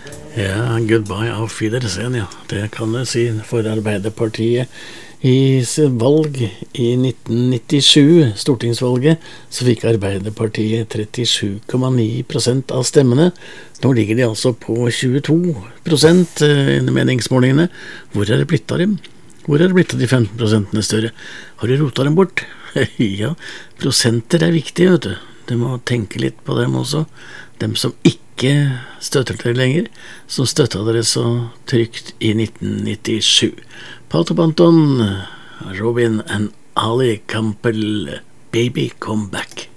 Ja, goodbye auf Wiedersehen, ja. Det kan jeg si for Arbeiderpartiet. I valg i 1997, stortingsvalget, så fikk Arbeiderpartiet 37,9% av stemmene. Nå ligger de altså på 22% i meningsmålingene. Hvor er det blitt av dem? Hvor er det blitt av de 15% større? Har du rotet dem bort? Ja, prosenter er viktige, vet du. Du må tenke litt på dem også. Dem som ikke støtter dere lenger, som støttet dere så trygt i 1997. Pato Banton, Robin and Ali Campbell, Baby Come Back.